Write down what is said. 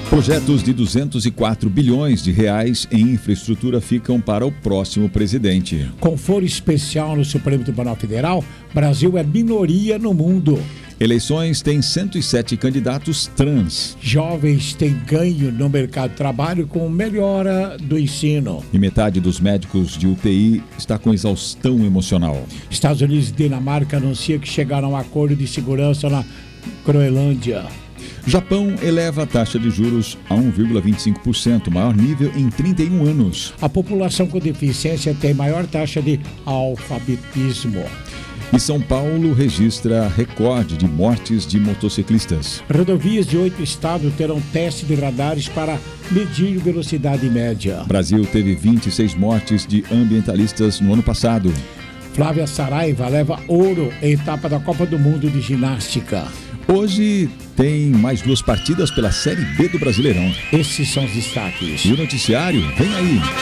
Projetos de 204 bilhões de reais em infraestrutura ficam para o próximo presidente. Com foro especial no Supremo Tribunal Federal, Brasil é minoria no mundo. Eleições têm 107 candidatos trans. Jovens têm ganho no mercado de trabalho com melhora do ensino. E metade dos médicos de UTI está com exaustão emocional. Estados Unidos e Dinamarca anunciam que chegaram a um acordo de segurança na Groenlândia. Japão eleva a taxa de juros a 1,25%, maior nível em 31 anos. A população com deficiência tem maior taxa de alfabetismo. E São Paulo registra recorde de mortes de motociclistas. Rodovias de 8 estados terão teste de radares para medir velocidade média. Brasil teve 26 mortes de ambientalistas no ano passado. Flávia Saraiva leva ouro em etapa da Copa do Mundo de Ginástica. Hoje tem mais 2 partidas pela Série B do Brasileirão. Esses são os destaques. E o noticiário vem aí.